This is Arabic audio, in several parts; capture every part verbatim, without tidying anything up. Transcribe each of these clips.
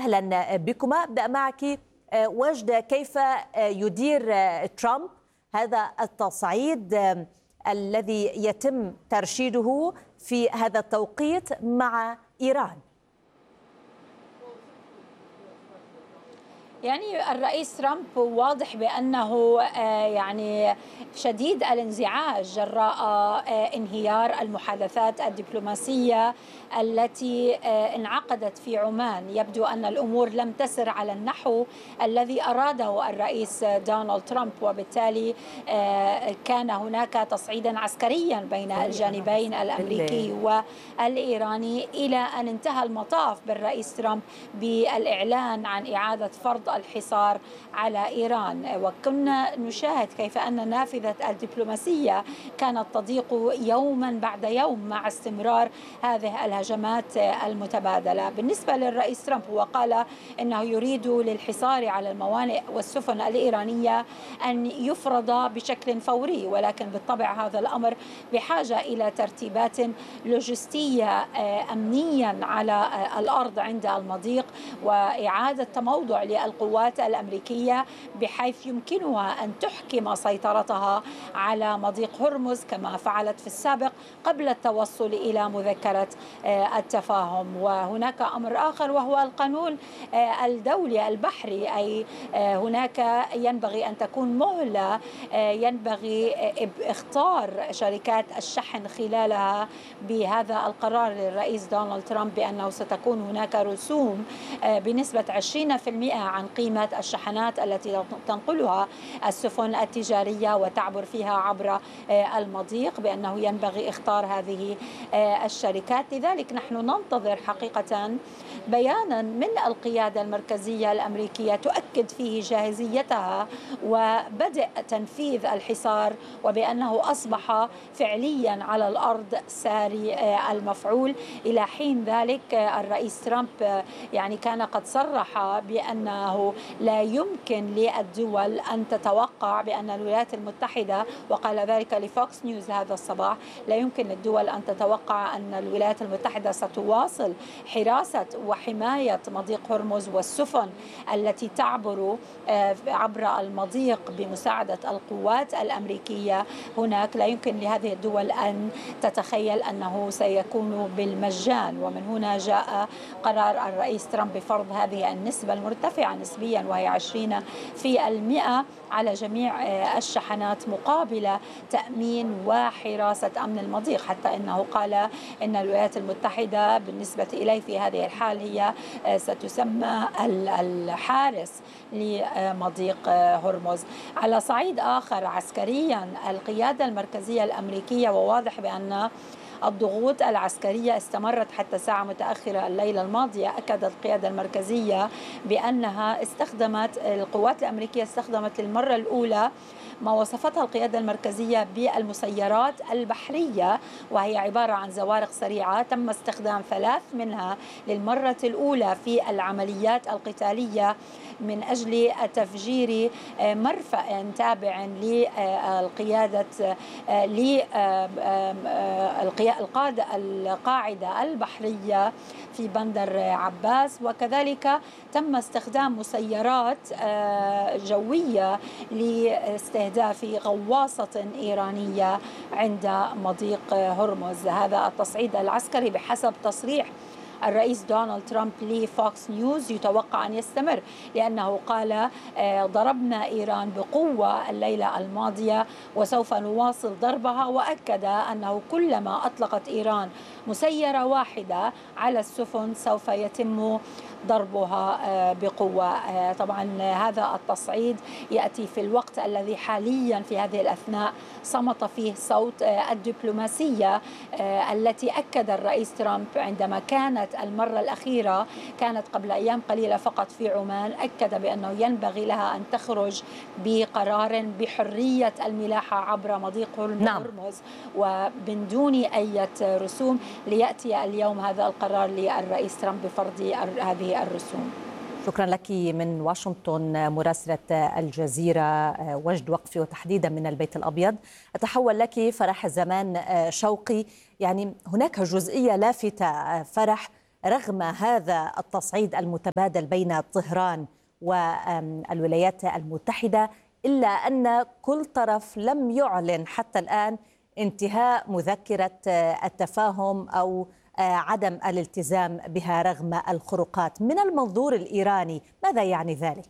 أهلا بكما. أبدأ معك وجد، كيف يدير ترامب هذا التصعيد الذي يتم ترشيده في هذا التوقيت مع إيران؟ يعني الرئيس ترامب واضح بأنه يعني شديد الانزعاج جراء انهيار المحادثات الدبلوماسية التي انعقدت في عمان. يبدو أن الأمور لم تسر على النحو الذي أراده الرئيس دونالد ترامب، وبالتالي كان هناك تصعيدا عسكريا بين الجانبين الأمريكي والإيراني، إلى أن انتهى المطاف بالرئيس ترامب بالإعلان عن إعادة فرض الحصار على إيران. وكنا نشاهد كيف أن النافذة الدبلوماسية كانت تضيق يوما بعد يوم مع استمرار هذه الهجمات المتبادلة. بالنسبة للرئيس ترامب، هو قال إنه يريد للحصار على الموانئ والسفن الإيرانية أن يفرض بشكل فوري، ولكن بالطبع هذا الأمر بحاجة إلى ترتيبات لوجستية أمنيا على الأرض عند المضيق، وإعادة تموضع للقوات الأمريكية بحيث يمكنها أن تحكم سيطرتها على مضيق هرمز كما فعلت في السابق قبل التوصل إلى مذكرة التفاهم. وهناك أمر آخر وهو القانون الدولي البحري، أي هناك ينبغي أن تكون مهلة، ينبغي اختار شركات الشحن خلالها بهذا القرار للرئيس دونالد ترامب بأنه ستكون هناك رسوم بنسبة عشرين بالمئة عن قيمة الشحنات التي تنقلها السفن التجارية وتعبر فيها عبر المضيق، بأنه ينبغي اختار هذه الشركات. لذلك نحن ننتظر حقيقة بيانا من القيادة المركزية الأمريكية تؤكد فيه جاهزيتها وبدء تنفيذ الحصار، وبأنه أصبح فعليا على الأرض ساري المفعول. إلى حين ذلك الرئيس ترامب يعني كان قد صرح بأنه لا يمكن للدول أن تتوقع بأن الولايات المتحدة، وقال ذلك لفوكس نيوز هذا الصباح، لا يمكن للدول أن تتوقع أن الولايات المتحدة ستواصل حراسة وحماية مضيق هرمز والسفن التي تعبر عبر المضيق بمساعدة القوات الأمريكية هناك. لا يمكن لهذه الدول أن تتخيل أنه سيكون بالمجان. ومن هنا جاء قرار الرئيس ترامب بفرض هذه النسبة المرتفعة نسبيا، وهي عشرين في المئة على جميع الشحنات مقابل تأمين وحراسة أمن المضيق، حتى إنه قال إن الولايات المتحدة بالنسبة إليه في هذه الحال هي ستسمى الحارس لمضيق هرمز. على صعيد آخر عسكريا، القيادة المركزية الأمريكية، وواضح بأن الضغوط العسكرية استمرت حتى ساعة متأخرة الليلة الماضية، أكدت القيادة المركزية بأنها استخدمت القوات الأمريكية استخدمت للمرة الأولى ما وصفتها القيادة المركزية بالمسيرات البحرية، وهي عبارة عن زوارق سريعة تم استخدام ثلاث منها للمرة الأولى في العمليات القتالية من أجل تفجير مرفأ تابع للقيادة القاعدة البحرية في بندر عباس. وكذلك تم استخدام مسيرات جوية لاستهداف غواصة إيرانية عند مضيق هرمز. هذا التصعيد العسكري بحسب تصريح الرئيس دونالد ترامب لفوكس نيوز يتوقع أن يستمر، لأنه قال ضربنا إيران بقوة الليلة الماضية وسوف نواصل ضربها، وأكد أنه كلما أطلقت إيران مسيرة واحدة على السفن سوف يتم ضربها بقوة. طبعا هذا التصعيد يأتي في الوقت الذي حاليا في هذه الأثناء صمت فيه صوت الدبلوماسية التي أكد الرئيس ترامب عندما كانت المرة الأخيرة كانت قبل أيام قليلة فقط في عمان، أكد بأنه ينبغي لها أن تخرج بقرار بحرية الملاحة عبر مضيق هرمز، نعم. ومن دون أي رسوم، ليأتي اليوم هذا القرار للرئيس ترامب بفرض هذه الرسوم. شكرا لك من واشنطن مراسلة الجزيرة وجد وقفي، وتحديدا من البيت الأبيض. أتحول لك فرح زمان شوقي. يعني هناك جزئية لافتة فرح رغم هذا التصعيد المتبادل بين طهران والولايات المتحدة، إلا أن كل طرف لم يعلن حتى الآن انتهاء مذكرة التفاهم أو عدم الالتزام بها رغم الخروقات. من المنظور الإيراني ماذا يعني ذلك؟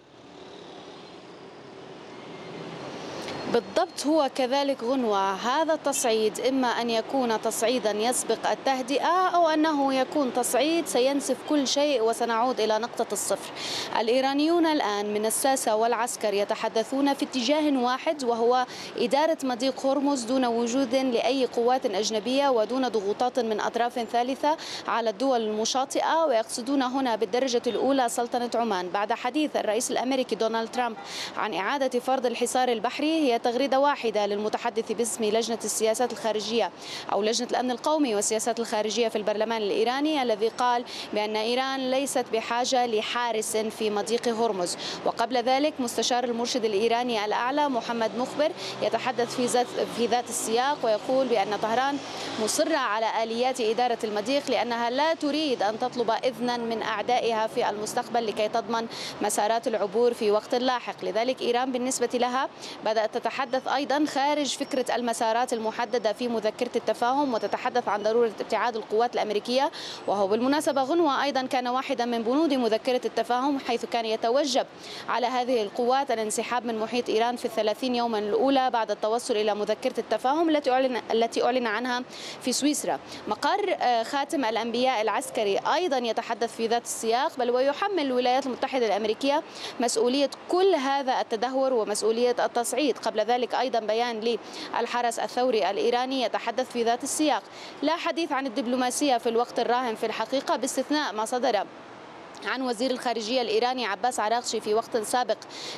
بالضبط، هو كذلك غنوة. هذا التصعيد إما أن يكون تصعيدا يسبق التهدئة أو أنه يكون تصعيد سينسف كل شيء وسنعود إلى نقطة الصفر. الإيرانيون الآن من الساسة والعسكر يتحدثون في اتجاه واحد، وهو إدارة مضيق هرمز دون وجود لأي قوات أجنبية ودون ضغوطات من أطراف ثالثة على الدول المشاطئة، ويقصدون هنا بالدرجة الأولى سلطنة عمان. بعد حديث الرئيس الأمريكي دونالد ترامب عن إعادة فرض الحصار البحري، هي تغريدة واحدة للمتحدث باسم لجنة السياسات الخارجية أو لجنة الأمن القومي والسياسات الخارجية في البرلمان الإيراني، الذي قال بأن إيران ليست بحاجة لحارس في مضيق هرمز. وقبل ذلك مستشار المرشد الإيراني الأعلى محمد مخبر يتحدث في ذات في ذات السياق، ويقول بأن طهران مصرة على آليات إدارة المضيق لأنها لا تريد أن تطلب إذنا من أعدائها في المستقبل لكي تضمن مسارات العبور في وقت لاحق. لذلك إيران بالنسبة لها بدأت تتحدث أيضا خارج فكرة المسارات المحددة في مذكرة التفاهم، وتتحدث عن ضرورة ابتعاد القوات الأمركية، وهو بالمناسبة غنوة أيضا كان واحدا من بنود مذكرة التفاهم، حيث كان يتوجب على هذه القوات الانسحاب من محيط إيران في الثلاثين يوما الأولى بعد التوصل إلى مذكرة التفاهم التي أعلن التي أعلن عنها في سويسرا. مقر خاتم الأنبياء العسكري أيضا يتحدث في ذات السياق، بل ويحمل الولايات المتحدة الأمريكية مسؤولية كل هذا التدهور ومسؤولية التصعيد. قبل ذلك أيضا بيان للحرس الثوري الإيراني يتحدث في ذات السياق. لا حديث عن الدبلوماسية في الوقت الراهن في الحقيقة، باستثناء ما صدر عن وزير الخارجية الإيراني عباس عراقشي في وقت سابق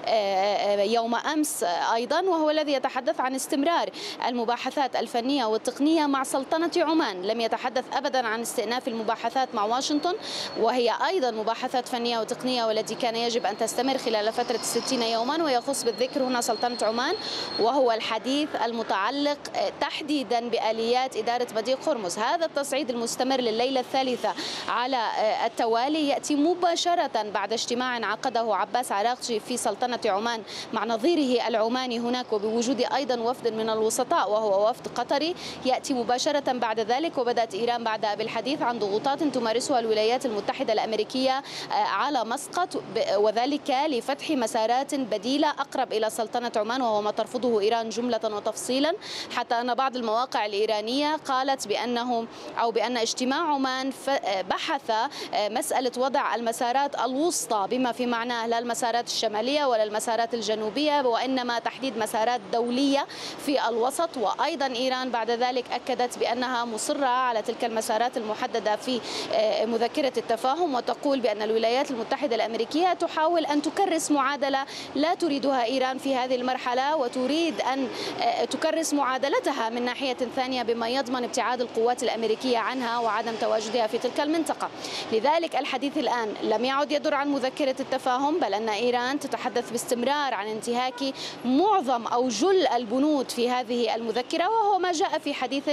يوم أمس أيضا، وهو الذي يتحدث عن استمرار المباحثات الفنية والتقنية مع سلطنة عمان. لم يتحدث أبدا عن استئناف المباحثات مع واشنطن، وهي أيضا مباحثات فنية وتقنية والتي كان يجب أن تستمر خلال فترة ستين يوما. ويخص بالذكر هنا سلطنة عمان، وهو الحديث المتعلق تحديدا بآليات إدارة مضيق هرمز. هذا التصعيد المستمر لليلة الثالثة على التوالي يأتي مباشرة بعد اجتماع عقده عباس عراقشي في سلطنة عمان مع نظيره العماني هناك، وبوجود أيضا وفد من الوسطاء وهو وفد قطري يأتي مباشرة بعد ذلك. وبدأت إيران بعدها بالحديث عن ضغوطات تمارسها الولايات المتحدة الأمريكية على مسقط، وذلك لفتح مسارات بديلة أقرب إلى سلطنة عمان، وهو ما ترفضه إيران جملة وتفصيلا، حتى أن بعض المواقع الإيرانية قالت بأنه أو بأن اجتماع عمان بحث مسألة وضع المسارات الوسطى، بما في معناه لا المسارات الشمالية ولا المسارات الجنوبية، وإنما تحديد مسارات دولية في الوسط. وأيضا إيران بعد ذلك أكدت بأنها مصرة على تلك المسارات المحددة في مذكرة التفاهم، وتقول بأن الولايات المتحدة الأمريكية تحاول أن تكرس معادلة لا تريدها إيران في هذه المرحلة، وتريد أن تكرس معادلتها من ناحية ثانية بما يضمن ابتعاد القوات الأمريكية عنها وعدم تواجدها في تلك المنطقة. لذلك الحديث الآن لم يعد يدور عن مذكرة التفاهم، بل أن إيران تتحدث باستمرار عن انتهاك معظم أو جل البنود في هذه المذكرة، وهو ما جاء في حديث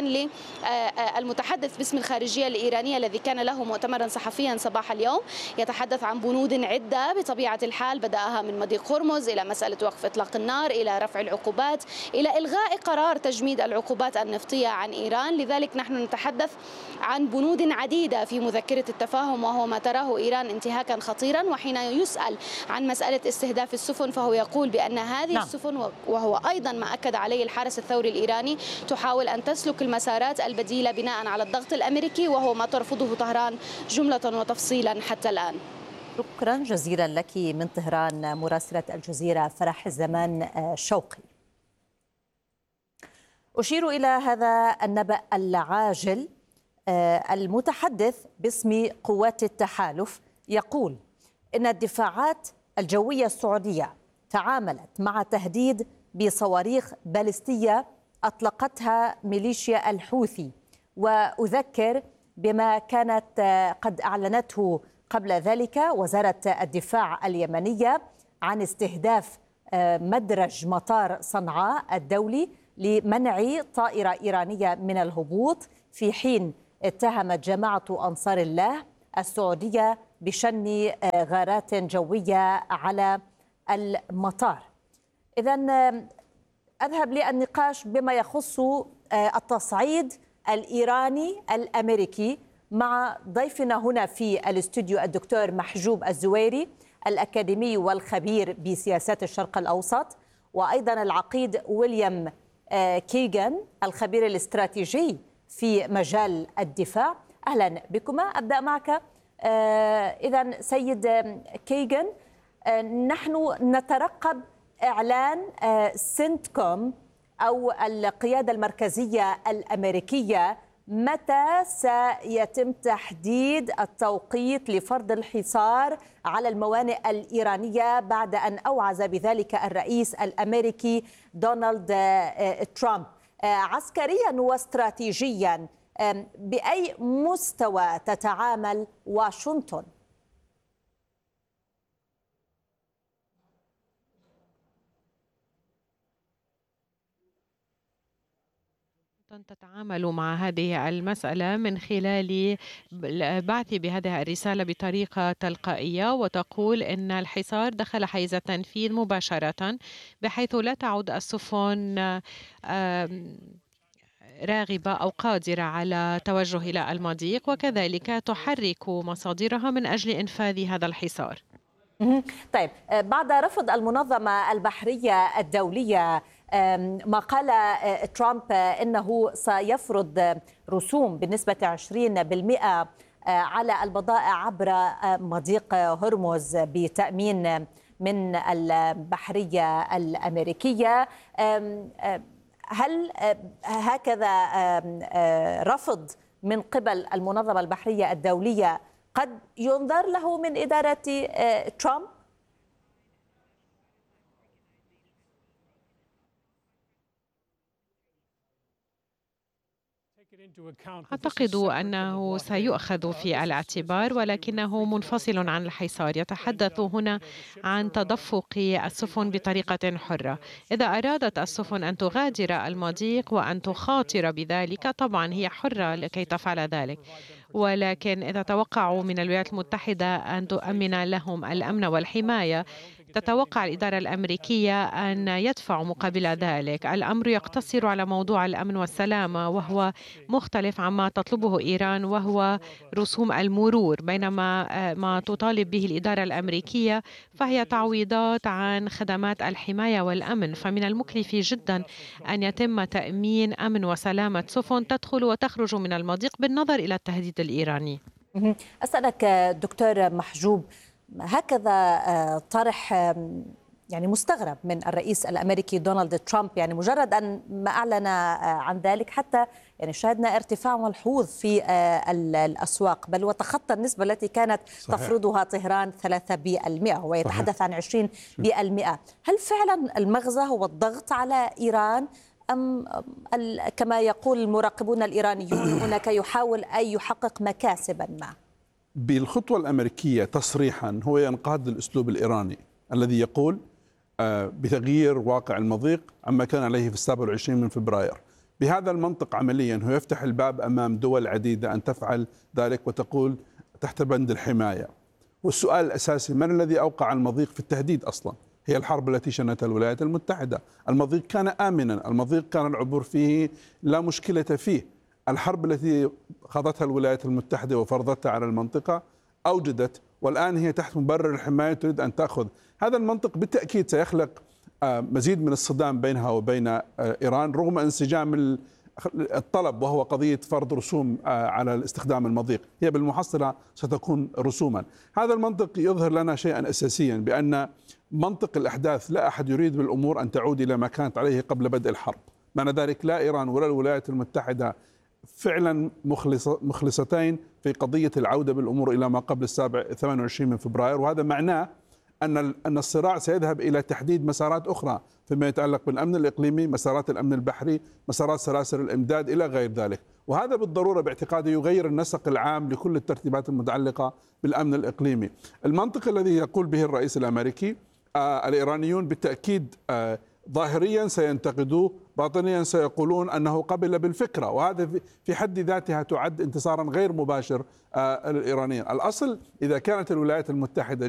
للمتحدث باسم الخارجية الإيرانية الذي كان له مؤتمرا صحفيا صباح اليوم، يتحدث عن بنود عدة بطبيعة الحال، بدأها من مضيق هرمز إلى مسألة وقف إطلاق النار، إلى رفع العقوبات، إلى إلغاء قرار تجميد العقوبات النفطية عن إيران. لذلك نحن نتحدث عن بنود عديدة في مذكرة التفاهم، وهو ما تراه إيران انتهاكا خطيرا. وحين يسأل عن مسألة استهداف السفن فهو يقول بأن هذه نعم. السفن، وهو أيضا ما أكد عليه الحرس الثوري الإيراني، تحاول أن تسلك المسارات البديلة بناء على الضغط الأمريكي، وهو ما ترفضه طهران جملة وتفصيلا حتى الآن. شكرا جزيلا لك من طهران مراسلة الجزيرة فرح الزمان شوقي. أشير إلى هذا النبأ العاجل. المتحدث باسم قوات التحالف يقول إن الدفاعات الجوية السعودية تعاملت مع تهديد بصواريخ باليستية أطلقتها ميليشيا الحوثي، وأذكر بما كانت قد أعلنته قبل ذلك وزارة الدفاع اليمنية عن استهداف مدرج مطار صنعاء الدولي لمنع طائرة إيرانية من الهبوط، في حين اتهمت جماعة أنصار الله السعودية بشن غارات جوية على المطار. إذن أذهب للنقاش بما يخص التصعيد الإيراني الأمريكي مع ضيفنا هنا في الاستوديو الدكتور محجوب الزويري، الأكاديمي والخبير بسياسات الشرق الأوسط، وأيضا العقيد ويليام كيغان الخبير الاستراتيجي في مجال الدفاع. أهلا بكما. أبدأ معك إذن سيد كيغان، نحن نترقب إعلان سنتكوم أو القيادة المركزية الأمريكية متى سيتم تحديد التوقيت لفرض الحصار على الموانئ الإيرانية بعد أن أوعز بذلك الرئيس الأمريكي دونالد ترامب. عسكريا واستراتيجيا بأي مستوى تتعامل واشنطن؟ تتعامل مع هذه المسألة من خلال البعث بهذه الرسالة بطريقة تلقائية، وتقول إن الحصار دخل حيز التنفيذ مباشرة بحيث لا تعود السفن راغبة أو قادرة على توجه إلى المضيق، وكذلك تحرك مصادرها من أجل إنفاذ هذا الحصار. طيب، بعد رفض المنظمة البحرية الدولية ما قال ترامب إنه سيفرض رسوم بنسبة عشرين بالمئة على البضائع عبر مضيق هرمز بتأمين من البحرية الأمريكية، هل هكذا رفض من قبل المنظمة البحرية الدولية قد ينظر له من إدارة ترامب؟ أعتقد أنه سيؤخذ في الاعتبار، ولكنه منفصل عن الحصار. يتحدث هنا عن تدفق السفن بطريقة حرة. إذا أرادت السفن أن تغادر المضيق وأن تخاطر بذلك، طبعا هي حرة لكي تفعل ذلك، ولكن إذا توقعوا من الولايات المتحدة أن تؤمن لهم الأمن والحماية، تتوقع الإدارة الأمريكية أن يدفعوا مقابل ذلك. الأمر يقتصر على موضوع الأمن والسلامة، وهو مختلف عما تطلبه إيران، وهو رسوم المرور، بينما ما تطالب به الإدارة الأمريكية فهي تعويضات عن خدمات الحماية والأمن. فمن المكلف جدا أن يتم تأمين أمن وسلامة سفن تدخل وتخرج من المضيق بالنظر إلى التهديد الإيراني. أسألك دكتور محجوب، هكذا طرح يعني مستغرب من الرئيس الأمريكي دونالد ترامب، يعني مجرد أن ما أعلن عن ذلك حتى يعني شاهدنا ارتفاع ملحوظ في الأسواق، بل وتخطى النسبة التي كانت صحيح. تفرضها طهران ثلاثة بالمئة ويتحدث عن عشرين بالمئة. هل فعلا المغزى هو الضغط على إيران، أم كما يقول المراقبون الإيرانيون هناك يحاول أن يحقق مكاسبا ما؟ بالخطوة الأمريكية تصريحا هو ينقاد الأسلوب الإيراني الذي يقول بتغيير واقع المضيق عما كان عليه في السابع والعشرين من فبراير. بهذا المنطق عمليا هو يفتح الباب أمام دول عديدة أن تفعل ذلك وتقول تحت بند الحماية. والسؤال الأساسي: من الذي أوقع المضيق في التهديد أصلا؟ هي الحرب التي شنتها الولايات المتحدة. المضيق كان آمنا، المضيق كان العبور فيه لا مشكلة فيه. الحرب التي خاضتها الولايات المتحدة وفرضتها على المنطقة أوجدت، والآن هي تحت مبرر الحماية تريد أن تأخذ. هذا المنطق بالتأكيد سيخلق مزيد من الصدام بينها وبين إيران، رغم انسجام الطلب وهو قضية فرض رسوم على استخدام المضيق. هي بالمحصلة ستكون رسوما. هذا المنطق يظهر لنا شيئا أساسيا، بأن منطق الأحداث لا أحد يريد بالأمور أن تعود إلى ما كانت عليه قبل بدء الحرب. معنى ذلك لا إيران ولا الولايات المتحدة فعلا مخلصتين في قضية العودة بالأمور إلى ما قبل السابع ثمانية وعشرين من فبراير، وهذا معناه أن أن الصراع سيذهب إلى تحديد مسارات أخرى فيما يتعلق بالأمن الإقليمي، مسارات الأمن البحري، مسارات سلاسل الإمداد إلى غير ذلك. وهذا بالضرورة باعتقادي يغير النسق العام لكل الترتيبات المتعلقة بالأمن الإقليمي. المنطق الذي يقول به الرئيس الأمريكي آه الإيرانيون بالتأكيد آه ظاهريا سينتقدوه، باطنيا سيقولون أنه قبل بالفكرة، وهذا في حد ذاتها تعد انتصارا غير مباشر للإيرانيين. الأصل إذا كانت الولايات المتحدة